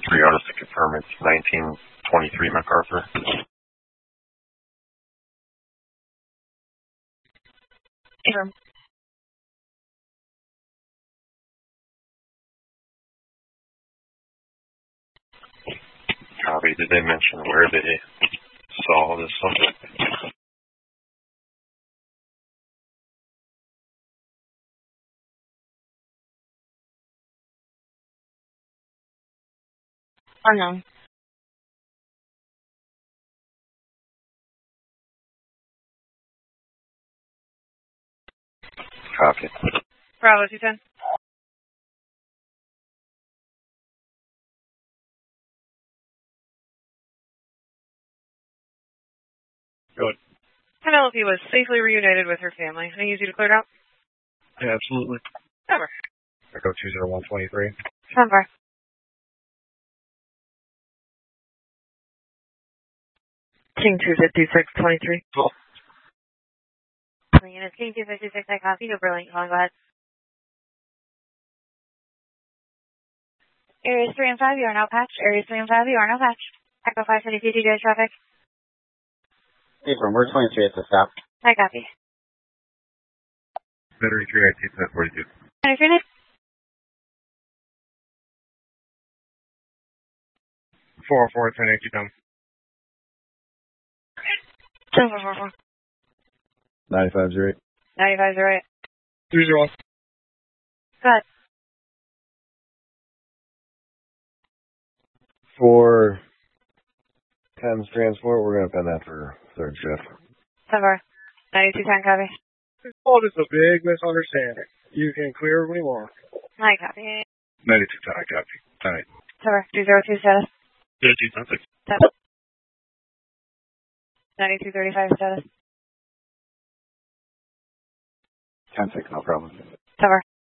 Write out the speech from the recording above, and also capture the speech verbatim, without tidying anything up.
three hours to confirm it's nineteen twenty-three MacArthur. Confirm. Copy. Did they mention where they saw this subject? Unknown. Copy. Bravo two ten. Good. Penelope was safely reunited with her family. Can I use you to clear it out? Yeah, absolutely. Cover. Echo two zero one twenty-three. Cover. King two fifty-six twenty-three. Cool. Unit King two fifty-six, I copy. Go Burlington, calling, go ahead. Areas three and five, you are now patched. Areas three and five, you are now patched. Echo five seventy-two, T J traffic. April, we're twenty-three at the stop. I copy. Battery three, I T ten forty-two. Battery three, four oh four, ten eighty down. seven four four four. ninety-five zero eight. ninety-five zero eight. three zero one. Go ahead. For Thames Transport, we're going to pen that for third shift. Cover. ninety-two ten, copy. Oh, this is a big misunderstanding. You can clear when you want. I copy. ninety-two ten, I copy. ten eight. Cover. two zero two status. fifty ten six. ninety-two thirty-five status. ten six, no problem. Cover.